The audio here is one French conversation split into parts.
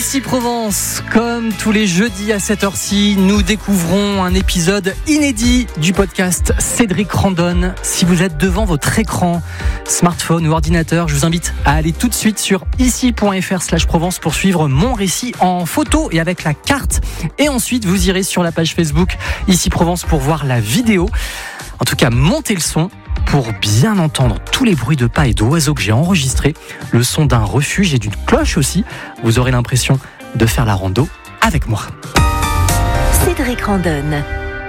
Ici Provence, comme tous les jeudis à cette heure-ci, nous découvrons un épisode inédit du podcast Cédric Randonne. Si vous êtes devant votre écran, smartphone ou ordinateur, je vous invite à aller tout de suite sur ici.fr/Provence pour suivre mon récit en photo et avec la carte. Et ensuite, vous irez sur la page Facebook Ici Provence pour voir la vidéo. En tout cas, montez le son pour bien entendre tous les bruits de pas et d'oiseaux que j'ai enregistrés, le son d'un refuge et d'une cloche aussi. Vous aurez l'impression de faire la rando avec moi. Cédric Randonne.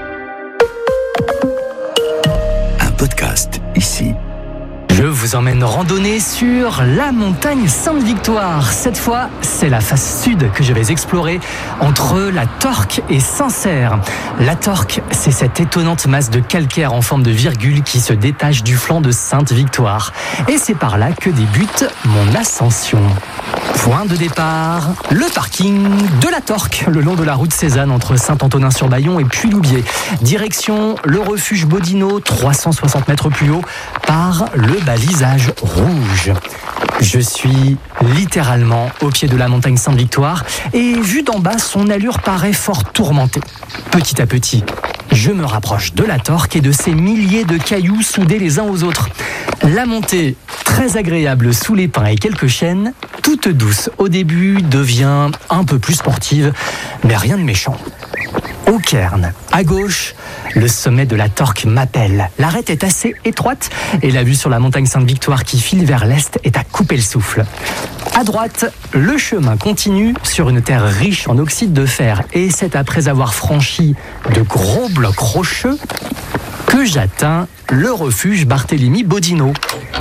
Un podcast ici. Je vous emmène randonner sur la montagne Sainte-Victoire. Cette fois, c'est la face sud que je vais explorer entre la Torque et Sancerre. La Torque, c'est cette étonnante masse de calcaire en forme de virgule qui se détache du flanc de Sainte-Victoire. Et c'est par là que débute mon ascension. Point de départ, le parking de la Torque, le long de la route Cézanne entre Saint-Antonin-sur-Bayon et Puy-Loubier. Direction le refuge Bodino, 360 mètres plus haut, par le balisage rouge. Je suis littéralement au pied de la montagne Sainte-Victoire et vu d'en bas, son allure paraît fort tourmentée. Petit à petit, je me rapproche de la Torque et de ces milliers de cailloux soudés les uns aux autres. La montée, très agréable sous les pins et quelques chênes, toute douce au début, devient un peu plus sportive, mais rien de méchant. Au cairn, à gauche, le sommet de la Torque m'appelle. L'arête est assez étroite et la vue sur la montagne Sainte-Victoire qui file vers l'est est à couper le souffle. À droite, le chemin continue sur une terre riche en oxyde de fer et c'est après avoir franchi de gros blocs rocheux que j'atteins le refuge Barthélemy Bodino.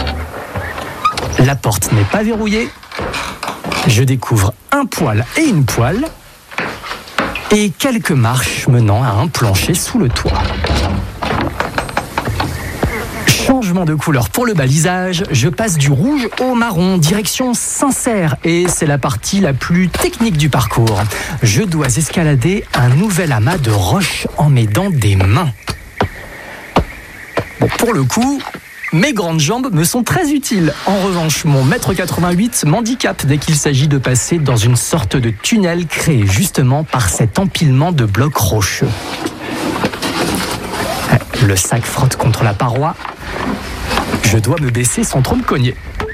La porte n'est pas verrouillée. Je découvre un poêle et une poêle et quelques marches menant à un plancher sous le toit. Changement de couleur pour le balisage, je passe du rouge au marron, direction Sancerre, et c'est la partie la plus technique du parcours. Je dois escalader un nouvel amas de roches en m'aidant des mains. Bon, pour le coup, mes grandes jambes me sont très utiles. En revanche, mon 1m88 m'handicape dès qu'il s'agit de passer dans une sorte de tunnel créé justement par cet empilement de blocs rocheux. Le sac frotte contre la paroi. Je dois me baisser sans trop me cogner.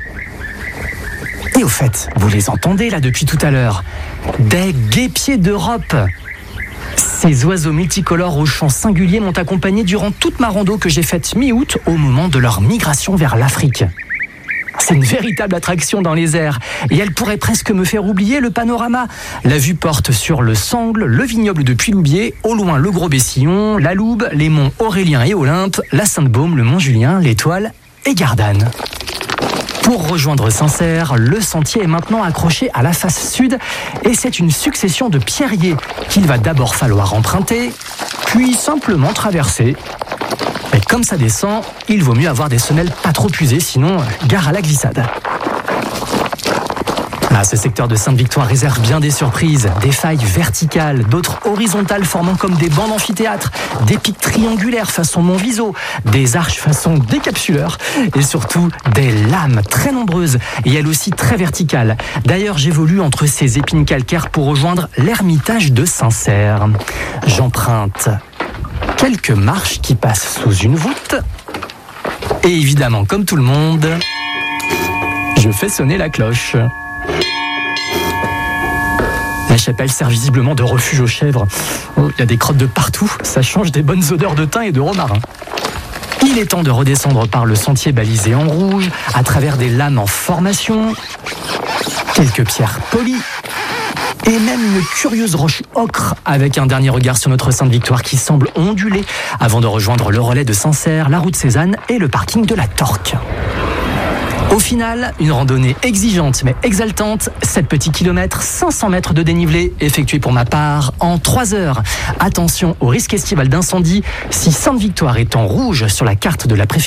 Et au fait, vous les entendez là depuis tout à l'heure. Des guêpiers d'Europe. Ces oiseaux multicolores aux chants singuliers m'ont accompagné durant toute ma rando que j'ai faite mi-août au moment de leur migration vers l'Afrique. C'est une véritable attraction dans les airs et elle pourrait presque me faire oublier le panorama. La vue porte sur le Sangle, le vignoble de Puy-Loubier, au loin le Gros Bessillon, la Loube, les monts Aurélien et Olympe, la Sainte-Baume, le Mont Julien, l'Étoile et Gardanne. Pour rejoindre Sancerre, le sentier est maintenant accroché à la face sud et c'est une succession de pierriers qu'il va d'abord falloir emprunter, puis simplement traverser. Et comme ça descend, il vaut mieux avoir des semelles pas trop usées, sinon gare à la glissade. Ce secteur de Sainte-Victoire réserve bien des surprises, des failles verticales, d'autres horizontales formant comme des bancs d'amphithéâtre, des pics triangulaires façon Montviso, des arches façon décapsuleur et surtout des lames très nombreuses et elles aussi très verticales. D'ailleurs, j'évolue entre ces épines calcaires pour rejoindre l'ermitage de Sancerre. J'emprunte quelques marches qui passent sous une voûte et évidemment, comme tout le monde, je fais sonner la cloche. La chapelle sert visiblement de refuge aux chèvres. Oh, il y a des crottes de partout, ça change des bonnes odeurs de thym et de romarin. Il est temps de redescendre par le sentier balisé en rouge, à travers des lames en formation, quelques pierres polies, et même une curieuse roche ocre, avec un dernier regard sur notre Sainte-Victoire qui semble onduler, avant de rejoindre le relais de Sancerre, la route Cézanne et le parking de la Torque. Au final, une randonnée exigeante mais exaltante, 7 petits kilomètres, 500 mètres de dénivelé, effectué pour ma part en 3 heures. Attention au risque estival d'incendie, si Sainte-Victoire est en rouge sur la carte de la préfecture,